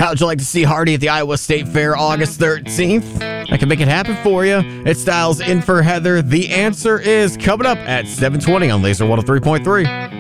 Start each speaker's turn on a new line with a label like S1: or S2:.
S1: How'd you like to see Hardy at the Iowa State Fair August 13th? I can make it happen for you. It's Styles in for Heather. The answer is coming up at 7:20 on Laser 103.3.